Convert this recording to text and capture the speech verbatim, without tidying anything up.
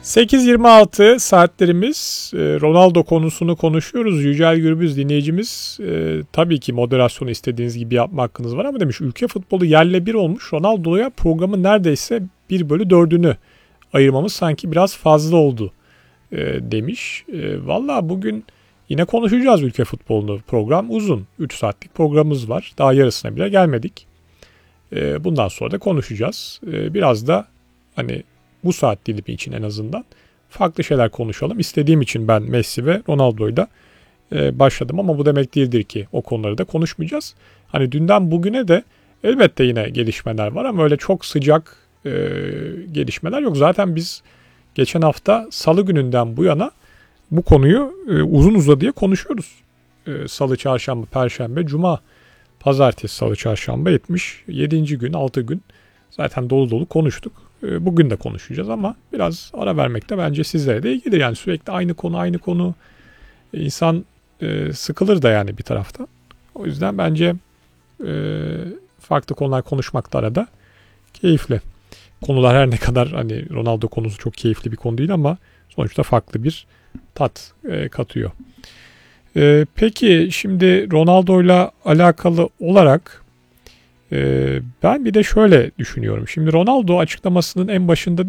sekiz yirmi altı saatlerimiz Ronaldo konusunu konuşuyoruz. Yücel Gürbüz dinleyicimiz e, tabii ki moderasyonu istediğiniz gibi yapma hakkınız var ama demiş ülke futbolu yerle bir olmuş. Ronaldo'ya programın neredeyse bir bölü dördünü ayırmamız sanki biraz fazla oldu e, demiş. E, Valla bugün yine konuşacağız ülke futbolunu. Program uzun. üç saatlik programımız var. Daha yarısına bile gelmedik. E, bundan sonra da konuşacağız. E, biraz da hani bu saat dilimi için en azından farklı şeyler konuşalım. İstediğim için ben Messi ve Ronaldo'yla e, başladım ama bu demek değildir ki o konuları da konuşmayacağız. Hani dünden bugüne de elbette yine gelişmeler var ama öyle çok sıcak e, gelişmeler yok. Zaten biz geçen hafta Salı gününden bu yana bu konuyu e, uzun uzadıya konuşuyoruz. E, Salı, Çarşamba, Perşembe, Cuma, Pazartesi, Salı, Çarşamba etmiş. yedinci gün, altı gün zaten dolu dolu konuştuk. Bugün de konuşacağız ama biraz ara vermek de bence sizlere de iyi gelir. Yani sürekli aynı konu aynı konu insan e, sıkılır da yani bir taraftan. O yüzden bence e, farklı konular konuşmak da arada keyifli. Konular her ne kadar hani Ronaldo konusu çok keyifli bir konu değil ama sonuçta farklı bir tat e, katıyor. E, peki şimdi Ronaldo'yla alakalı olarak ben bir de şöyle düşünüyorum. Şimdi Ronaldo açıklamasının en başında